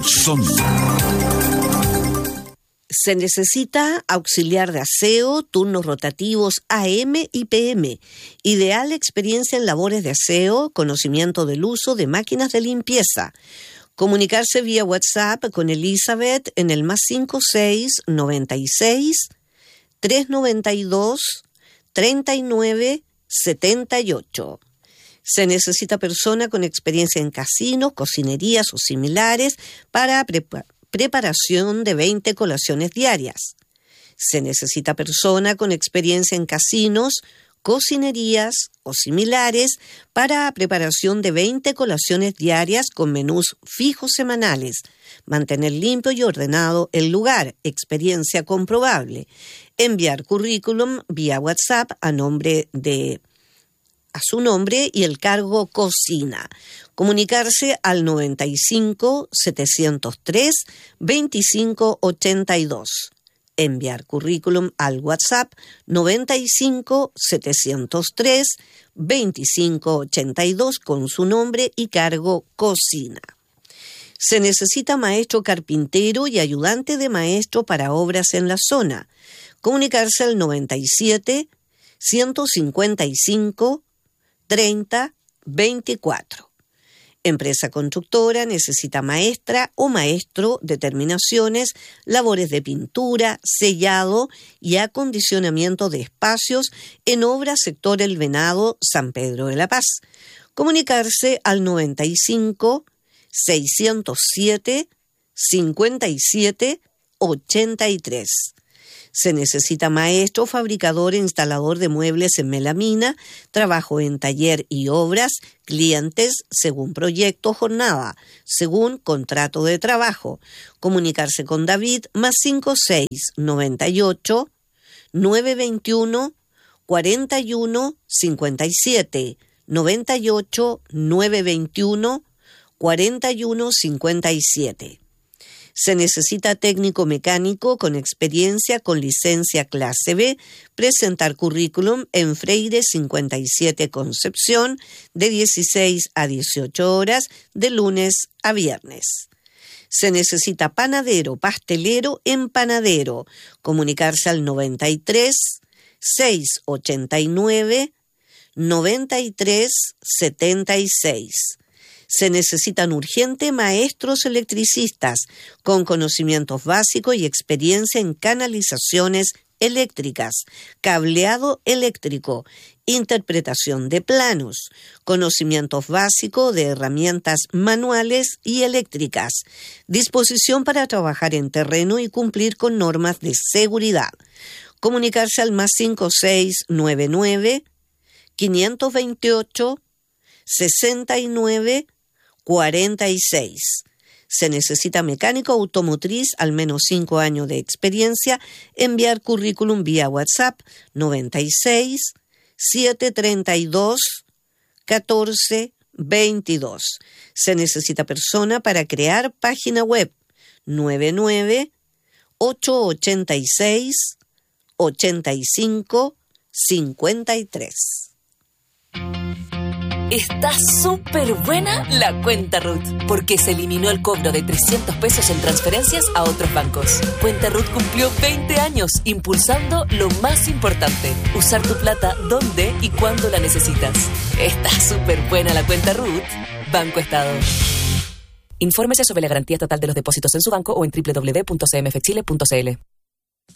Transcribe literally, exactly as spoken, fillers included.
Son. Se necesita auxiliar de aseo, turnos rotativos A M y P M. Ideal experiencia en labores de aseo, conocimiento del uso de máquinas de limpieza. Comunicarse vía WhatsApp con Elizabeth en el más cinco seis noventa y seis, trescientos noventa y dos, treinta y nueve, setenta y ocho. Se necesita persona con experiencia en casinos, cocinerías o similares para preparar preparación de veinte colaciones diarias. Se necesita persona con experiencia en casinos, cocinerías o similares para preparación de veinte colaciones diarias con menús fijos semanales. Mantener limpio y ordenado el lugar. Experiencia comprobable. Enviar currículum vía WhatsApp a nombre de a su nombre y el cargo cocina. Comunicarse al noventa y cinco, setecientos tres, veinticinco ochenta y dos. Enviar currículum al WhatsApp noventa y cinco, setecientos tres, veinticinco ochenta y dos con su nombre y cargo cocina. Se necesita maestro carpintero y ayudante de maestro para obras en la zona. Comunicarse al noventa y siete, ciento cincuenta y cinco, treinta, veinticuatro. Empresa constructora necesita maestra o maestro de terminaciones, labores de pintura, sellado y acondicionamiento de espacios en obra sector El Venado, San Pedro de la Paz. Comunicarse al noventa y cinco, seiscientos siete, cincuenta y siete, ochenta y tres. Se necesita maestro, fabricador e instalador de muebles en melamina, trabajo en taller y obras, clientes según proyecto, jornada, según contrato de trabajo. Comunicarse con David más cinco seis noventa y ocho, novecientos veintiuno, cuarenta y uno, cincuenta y siete, noventa y ocho, novecientos veintiuno, cuarenta y uno, cincuenta y siete. Se necesita técnico mecánico con experiencia con licencia clase B, presentar currículum en Freire cincuenta y siete Concepción de dieciséis a dieciocho horas de lunes a viernes. Se necesita panadero, pastelero, empanadero. Comunicarse al noventa y tres, seiscientos ochenta y nueve, noventa y tres, setenta y seis. Se necesitan urgente maestros electricistas con conocimientos básicos y experiencia en canalizaciones eléctricas, cableado eléctrico, interpretación de planos, conocimientos básicos de herramientas manuales y eléctricas, disposición para trabajar en terreno y cumplir con normas de seguridad. Comunicarse al más cinco seis nueve nueve, quinientos veintiocho, sesenta y nueve, cuarenta y seis. Se necesita mecánico automotriz, al menos cinco años de experiencia. Enviar currículum vía WhatsApp noventa y seis, setecientos treinta y dos, catorce, veintidós. Se necesita persona para crear página web noventa y nueve, ochocientos ochenta y seis, ochenta y cinco, cincuenta y tres. Está súper buena la cuenta R U T, porque se eliminó el cobro de trescientos pesos en transferencias a otros bancos. Cuenta R U T cumplió veinte años, impulsando lo más importante: usar tu plata donde y cuando la necesitas. Está súper buena la cuenta R U T. Banco Estado. Infórmese sobre la garantía total de los depósitos en su banco o en doble u doble u doble u punto c m f chile punto c l.